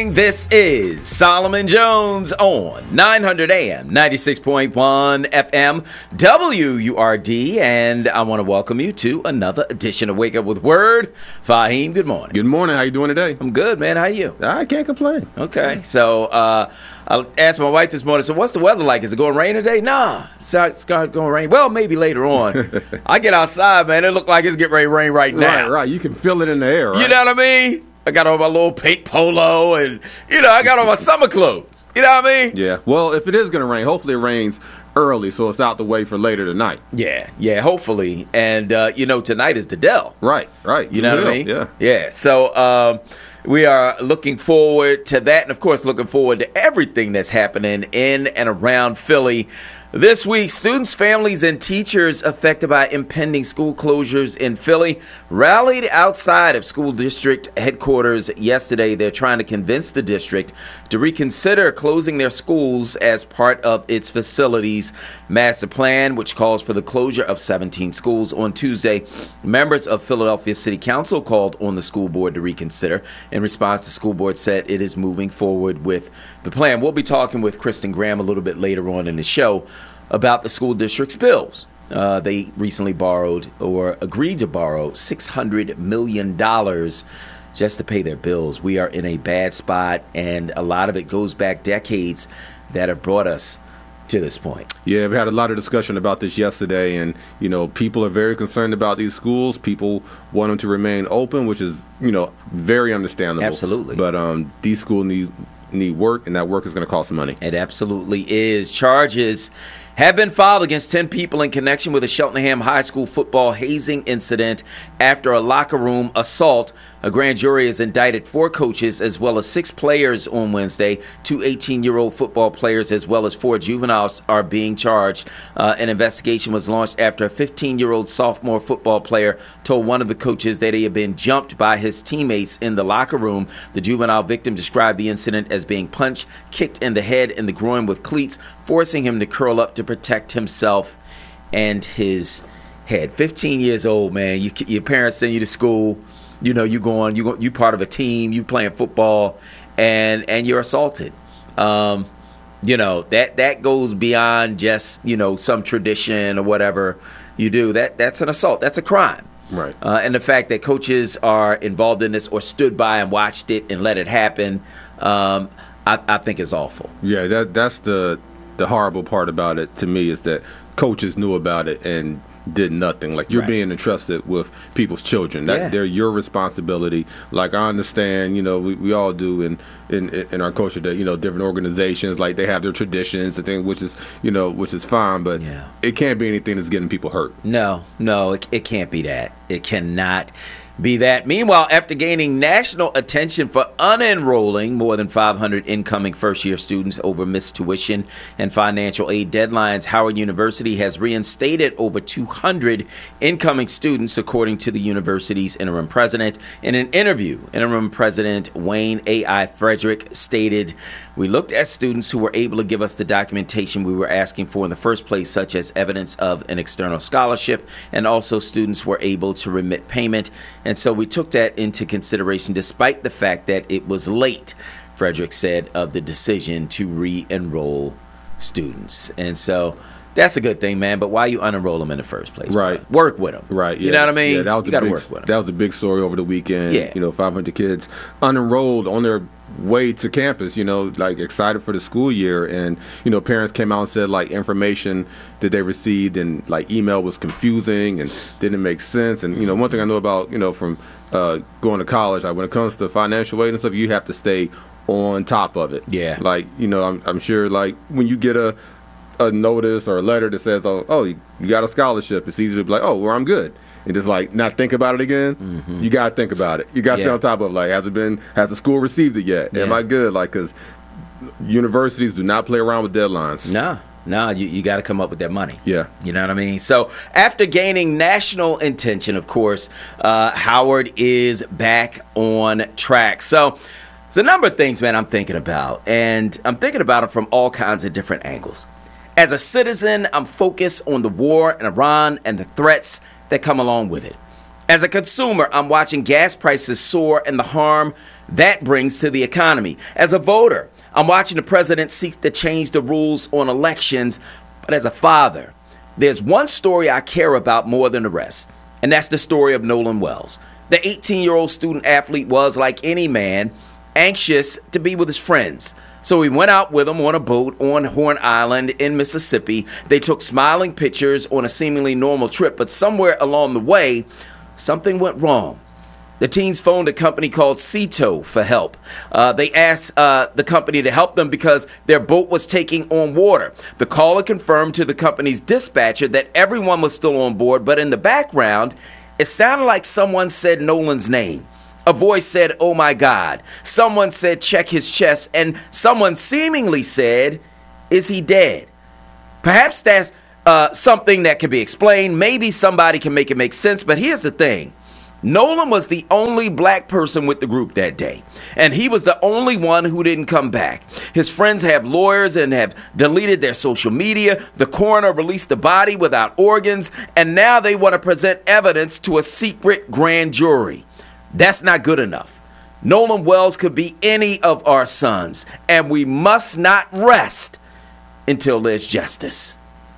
morning. This is Solomon Jones on 900 AM, 96.1 FM, WURD, and I want to welcome you to another edition of Wake Up with Word. Fahim, good morning. Good morning. How you doing today? I'm good, man. How you? I can't complain. Okay. So I asked my wife this morning, so what's the weather like? Is it going to rain today? Nah, it's going to rain. Well, maybe later on. I get outside, man. It look like it's getting ready to rain right now. Right. You can feel it in the air, right? You know what I mean? I got on my little pink polo and, I got on my summer clothes. You know what I mean? Yeah. Well, if it is going to rain, hopefully it rains early so it's out the way for later tonight. Yeah, hopefully. And, tonight is the Dell. Right. You know what I mean? Yeah. Yeah. So we are looking forward to that and, of course, looking forward to everything that's happening in and around Philly. This week, students, families, and teachers affected by impending school closures in Philly rallied outside of school district headquarters yesterday. They're trying to convince the district to reconsider closing their schools as part of its facilities master plan, which calls for the closure of 17 schools. On Tuesday, members of Philadelphia City Council called on the school board to reconsider. In response, the school board said it is moving forward with the plan. We'll be talking with Kristen Graham a little bit later on in the show about the school district's bills. They recently borrowed or agreed to borrow $600 million just to pay their bills. We are in a bad spot, and a lot of it goes back decades that have brought us to this point. Yeah, we had a lot of discussion about this yesterday, and, people are very concerned about these schools. People want them to remain open, which is, very understandable. Absolutely. But these schools need work, and that work is going to cost some money. It absolutely is. Charges have been filed against 10 people in connection with a Cheltenham High School football hazing incident after a locker room assault. A grand jury has indicted 4 coaches as well as 6 players on Wednesday. 2 18-year-old football players as well as 4 juveniles are being charged. An investigation was launched after a 15-year-old sophomore football player told one of the coaches that he had been jumped by his teammates in the locker room. The juvenile victim described the incident as being punched, kicked in the head and the groin with cleats, forcing him to curl up to protect himself and his head. 15 years old, man. Your parents send you to school. You part of a team, you playing football, and you're assaulted. That goes beyond just, some tradition or whatever you do. That's an assault. That's a crime. Right. And the fact that coaches are involved in this or stood by and watched it and let it happen, I think is awful. Yeah, that's the horrible part about it to me is that coaches knew about it and did nothing. Like, you're being entrusted with people's children. They're your responsibility. Like, I understand, we all do in our culture that, different organizations, like, they have their traditions and things, which is fine, but it can't be anything that's getting people hurt. No, it can't be that. It cannot be that. Meanwhile, after gaining national attention for unenrolling more than 500 incoming first-year students over missed tuition and financial aid deadlines, Howard University has reinstated over 200 incoming students, according to the university's interim president. In an interview, interim president Wayne A.I. Frederick stated, "We looked at students who were able to give us the documentation we were asking for in the first place, such as evidence of an external scholarship, and also students were able to remit payment. And so we took that into consideration despite the fact that it was late," Frederick said, of the decision to re-enroll students. And so that's a good thing, man. But why you unenroll them in the first place? Right. Bro? Work with them. Right. Yeah. You know what I mean? Yeah, you got to work with them. That was a big story over the weekend. Yeah. 500 kids unenrolled on their way to campus, excited for the school year. And, parents came out and said, information that they received and, email was confusing and didn't make sense. And, one thing I know about, from going to college, when it comes to financial aid and stuff, you have to stay on top of it. Yeah. I'm sure, when you get a notice or a letter that says, oh, you got a scholarship, it's easy to be like, oh, well, I'm good. And just not think about it again. Mm-hmm. You got to think about it. You got to stay on top of it. Has the school received it yet? Yeah. Am I good? Because universities do not play around with deadlines. No, you got to come up with that money. Yeah. You know what I mean? So after gaining national attention, of course, Howard is back on track. So there's a number of things, man, I'm thinking about. And I'm thinking about it from all kinds of different angles. As a citizen, I'm focused on the war in Iran and the threats that come along with it. As a consumer, I'm watching gas prices soar and the harm that brings to the economy. As a voter, I'm watching the president seek to change the rules on elections. But as a father, there's one story I care about more than the rest, and that's the story of Nolan Wells. The 18-year-old student athlete was, like any man, anxious to be with his friends. So he went out with them on a boat on Horn Island in Mississippi. They took smiling pictures on a seemingly normal trip, but somewhere along the way, something went wrong. The teens phoned a company called Seato for help. They asked the company to help them because their boat was taking on water. The caller confirmed to the company's dispatcher that everyone was still on board, but in the background, it sounded like someone said Nolan's name. A voice said, "Oh my God." Someone said, "Check his chest." And someone seemingly said, "Is he dead?" Perhaps that's something that can be explained. Maybe somebody can make it make sense. But here's the thing. Nolan was the only black person with the group that day, and he was the only one who didn't come back. His friends have lawyers and have deleted their social media. The coroner released the body without organs, and now they want to present evidence to a secret grand jury. That's not good enough. Nolan Wells could be any of our sons, and we must not rest until there's justice.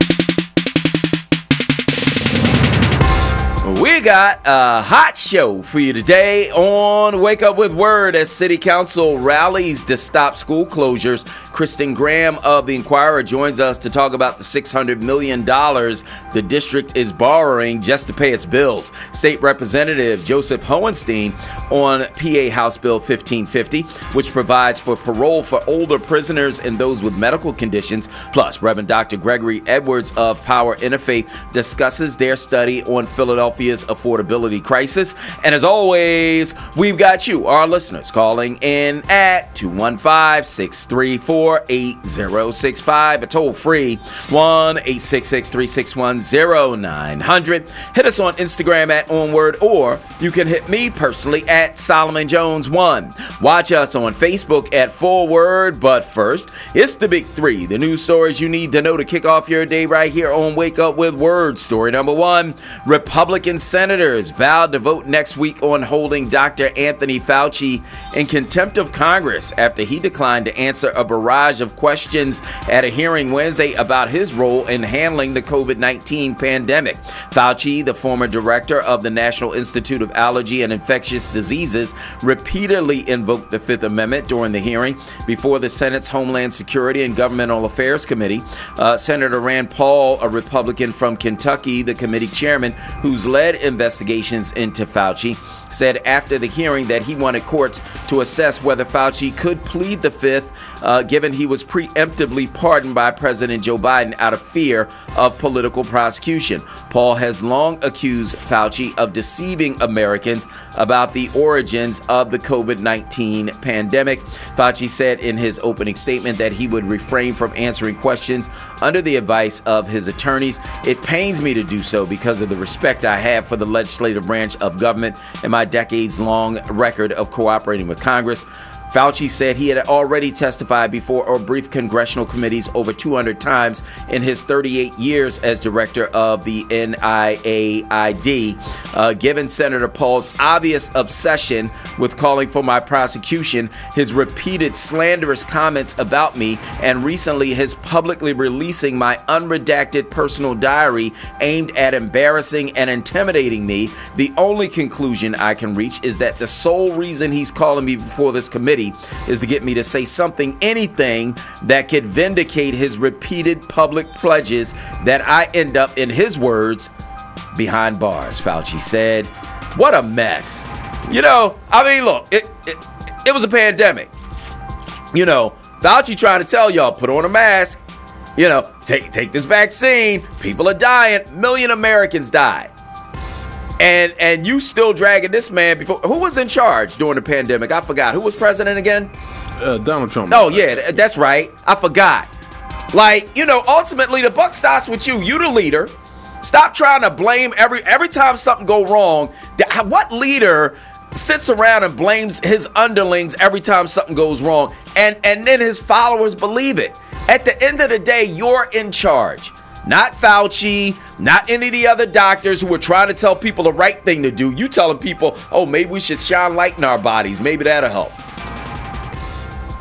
We got a hot show for you today on Wake Up With Word as City Council rallies to stop school closures. Kristen Graham of the Inquirer joins us to talk about the $600 million the district is borrowing just to pay its bills. State Representative Joseph Hohenstein on PA House Bill 1550, which provides for parole for older prisoners and those with medical conditions. Plus, Reverend Dr. Gregory Edwards of Power Interfaith discusses their study on Philadelphia's affordability crisis. And as always, we've got you, our listeners, calling in at 215-634-8065, a toll-free 1-866-361-0900. Hit us on Instagram at OnWord, or you can hit me personally at Solomon Jones 1. Watch us on Facebook at Forward. But first, it's the big three, the news stories you need to know to kick off your day right here on Wake Up With Word. Story number one, Republican senators vowed to vote next week on holding Dr. Anthony Fauci in contempt of Congress after he declined to answer a barrage of questions at a hearing Wednesday about his role in handling the COVID-19 pandemic. Fauci, the former director of the National Institute of Allergy and Infectious Diseases, repeatedly invoked the Fifth Amendment during the hearing before the Senate's Homeland Security and Governmental Affairs Committee. Senator Rand Paul, a Republican from Kentucky, the committee chairman who's led investigations into Fauci, said after the hearing that he wanted courts to assess whether Fauci could plead the Fifth, given he was preemptively pardoned by President Joe Biden out of fear of political prosecution. Paul has long accused Fauci of deceiving Americans about the origins of the COVID-19 pandemic. Fauci said in his opening statement that he would refrain from answering questions under the advice of his attorneys. It pains me to do so because of the respect I have for the legislative branch of government and my decades-long record of cooperating with Congress. Fauci said he had already testified before or briefed congressional committees over 200 times in his 38 years as director of the NIAID. Given Senator Paul's obvious obsession with calling for my prosecution, his repeated slanderous comments about me, and recently his publicly releasing my unredacted personal diary aimed at embarrassing and intimidating me, the only conclusion I can reach is that the sole reason he's calling me before this committee is to get me to say something, anything that could vindicate his repeated public pledges that I end up, in his words, behind bars, Fauci said. What a mess. You know, I mean, look, it was a pandemic. You know, Fauci trying to tell y'all, put on a mask, you know, take this vaccine. People are dying. 1 million Americans died. And you still dragging this man before. Who was in charge during the pandemic? I forgot. Who was president again? Donald Trump. Oh, yeah, that's right. I forgot. Like, you know, ultimately the buck stops with you. You the leader. Stop trying to blame every time something go wrong. What leader sits around and blames his underlings every time something goes wrong, and then his followers believe it? At the end of the day, you're in charge. Not Fauci, not any of the other doctors who are trying to tell people the right thing to do. You telling people, oh, maybe we should shine light in our bodies. Maybe that'll help.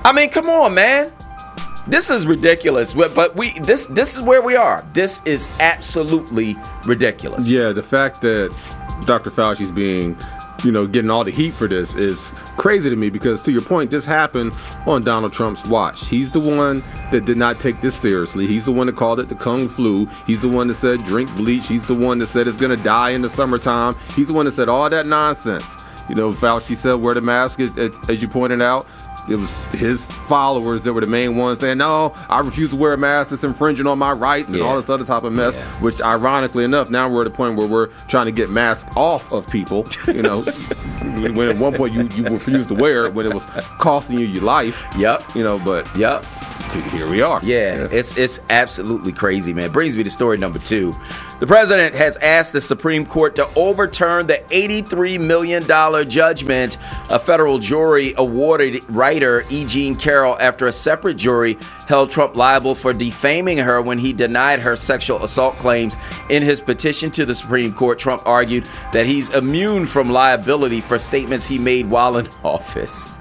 I mean, come on, man. This is ridiculous. But this is where we are. This is absolutely ridiculous. Yeah, the fact that Dr. Fauci's being, getting all the heat for this is crazy to me, because to your point, this happened on Donald Trump's watch. He's the one that did not take this seriously. He's the one that called it the Kung flu. He's the one that said drink bleach. He's the one that said it's going to die in the summertime. He's the one that said all that nonsense. Fauci said wear the mask, as you pointed out. It was his followers that were the main ones saying, no, I refuse to wear a mask, it's infringing on my rights, and all this other type of mess, which ironically enough, now we're at a point where we're trying to get masks off of people, when at one point you refused to wear it when it was costing you your life. But here we are. It's absolutely crazy, man. It brings me to story number 2. The president has asked the Supreme Court to overturn the $83 million judgment a federal jury awarded writer E. Jean Carroll after a separate jury held Trump liable for defaming her when he denied her sexual assault claims. In his petition to the Supreme Court, Trump argued that he's immune from liability for statements he made while in office.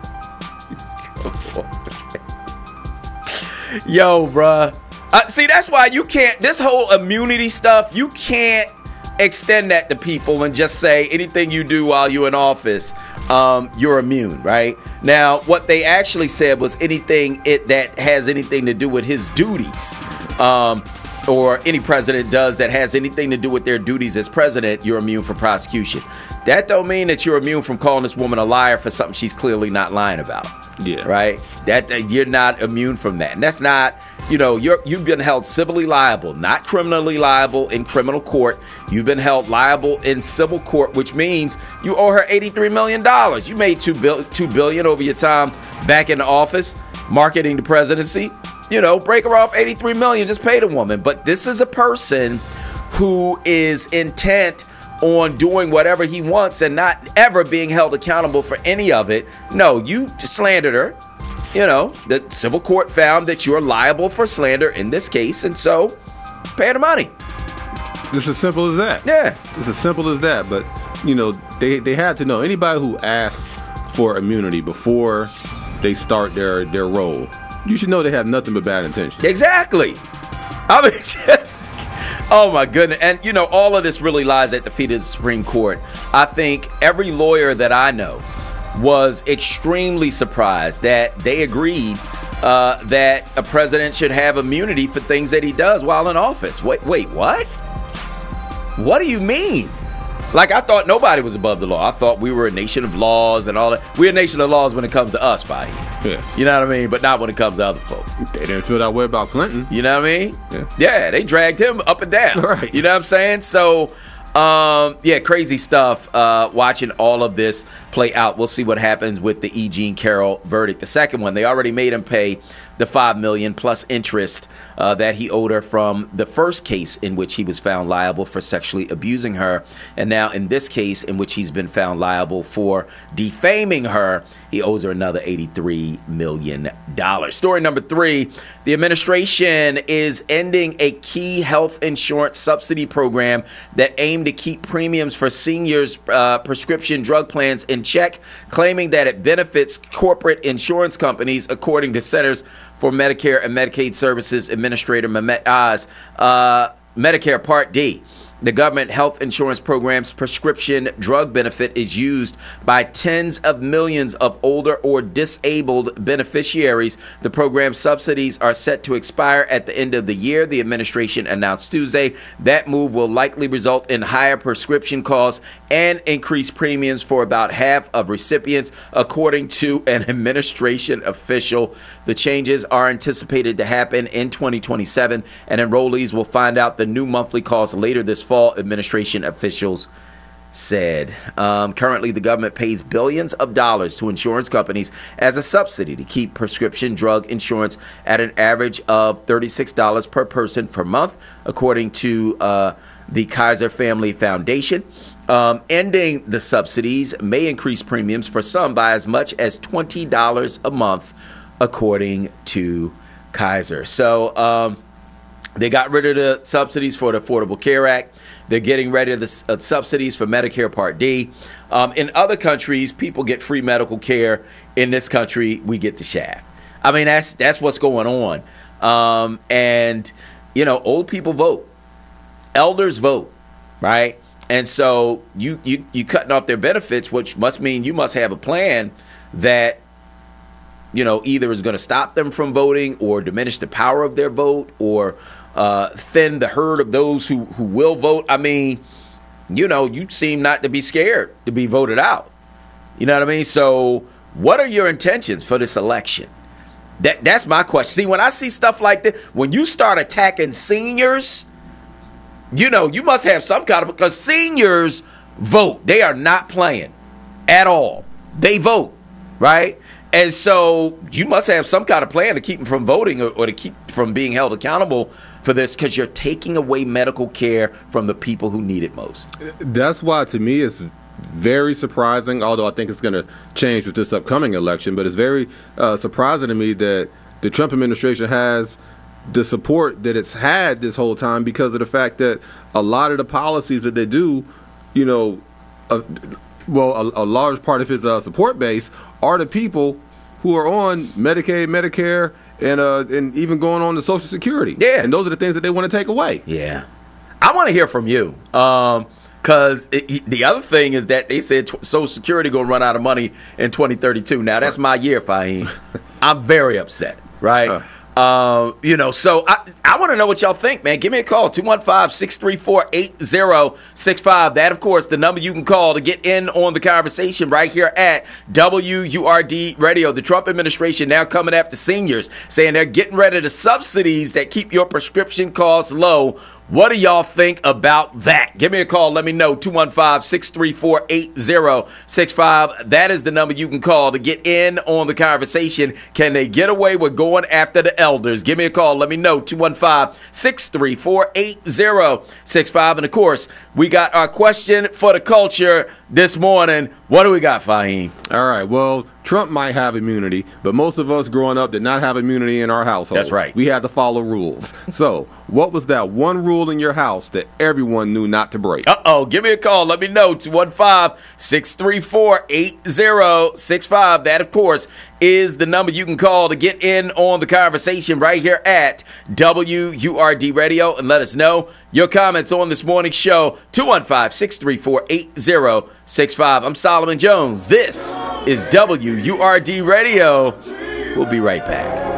Yo, bruh. See, that's why you can't, this whole immunity stuff, you can't extend that to people and just say anything you do while you're in office, you're immune, right? Now, what they actually said was anything that has anything to do with his duties, or any president does that has anything to do with their duties as president, you're immune from prosecution. That don't mean that you're immune from calling this woman a liar for something she's clearly not lying about. Yeah. Right? That you're not immune from that. And that's not, you've been held civilly liable, not criminally liable in criminal court. You've been held liable in civil court, which means you owe her $83 million. You made $2 billion over your time back in the office, marketing the presidency. Break her off $83 million, just pay the woman. But this is a person who is intent on doing whatever he wants and not ever being held accountable for any of it. No, you slandered her. The civil court found that you're liable for slander in this case, and so pay the money. It's as simple as that. Yeah. It's as simple as that. But, they had to know, anybody who asks for immunity before they start their role, you should know they have nothing but bad intentions. Exactly. I mean, just... Oh, my goodness. And, all of this really lies at the feet of the Supreme Court. I think every lawyer that I know was extremely surprised that they agreed that a president should have immunity for things that he does while in office. Wait, what? What do you mean? Like, I thought nobody was above the law. I thought we were a nation of laws and all that. We're a nation of laws when it comes to us, Fahim. Yeah. You know what I mean? But not when it comes to other folk. They didn't feel that way about Clinton. You know what I mean? Yeah, they dragged him up and down. Right. You know what I'm saying? So, crazy stuff. Watching all of this play out. We'll see what happens with the E. Jean Carroll verdict. The second one, they already made him pay the $5 million plus interest that he owed her from the first case in which he was found liable for sexually abusing her. And now in this case in which he's been found liable for defaming her, he owes her another $83 million. Story number 3, the administration is ending a key health insurance subsidy program that aimed to keep premiums for seniors' prescription drug plans in check, claiming that it benefits corporate insurance companies, according to Centers for Medicare and Medicaid Services Administrator Mehmet Oz. Medicare Part D, the government health insurance program's prescription drug benefit, is used by tens of millions of older or disabled beneficiaries. The program's subsidies are set to expire at the end of the year, the administration announced Tuesday. That move will likely result in higher prescription costs and increased premiums for about half of recipients, according to an administration official. The changes are anticipated to happen in 2027, and enrollees will find out the new monthly cost later this fall, administration officials said. Currently, the government pays billions of dollars to insurance companies as a subsidy to keep prescription drug insurance at an average of $36 per person per month, according to the Kaiser Family Foundation. Ending the subsidies may increase premiums for some by as much as $20 a month, according to Kaiser. So they got rid of the subsidies for the Affordable Care Act. They're getting rid of the subsidies for Medicare Part D. In other countries, people get free medical care. In this country, we get the shaft. I mean, that's what's going on. And, you know, old people vote. Elders vote, right? And so you cutting off their benefits, which must mean you must have a plan that, you know, either is going to stop them from voting or diminish the power of their vote or thin the herd of those who will vote. I mean, you know, you seem not to be scared to be voted out. You know what I mean? So what are your intentions for this election? That's my question. See, when I see stuff like this, when you start attacking seniors, you know, you must have some kind of, because seniors vote. They are not playing at all. They vote, right? And so you must have some kind of plan to keep them from voting or to keep from being held accountable for this, because you're taking away medical care from the people who need it most. That's why, to me, it's very surprising, although I think it's going to change with this upcoming election, but it's very surprising to me that the Trump administration has the support that it's had this whole time, because of the fact that a lot of the policies that they do, you know, a large part of his support base are the people who are on Medicaid, Medicare, and even going on to Social Security. Yeah. And those are the things that they want to take away. Yeah. I want to hear from you. Because the other thing is that they said Social Security going to run out of money in 2032. Now, that's my year, Fahim. I'm very upset, right? You know, so I want to know what y'all think, man. Give me a call, 215-634-8065. That, of course, the number you can call to get in on the conversation right here at WURD Radio. The Trump administration now coming after seniors, saying they're getting rid of the subsidies that keep your prescription costs low. What do y'all think about that? Give me a call. Let me know. 215-634-8065. That is the number you can call to get in on the conversation. Can they get away with going after the elders? Give me a call. Let me know. 215-634-8065. And, of course, we got our question for the culture this morning. What do we got, Fahim? All right. Well, Trump might have immunity, but most of us growing up did not have immunity in our household. That's right. We had to follow rules. So what was that one rule in your house that everyone knew not to break? Give me a call. Let me know. 215-634-8065. That, of course, is the number you can call to get in on the conversation right here at WURD Radio, and let us know your comments on this morning's show. 215-634-8065. I'm Solomon Jones. This is WURD Radio. We'll be right back.